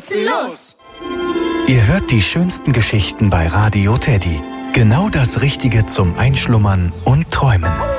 putzen los! Ihr hört die schönsten Geschichten bei Radio Teddy. Genau das Richtige zum Einschlummern und Träumen.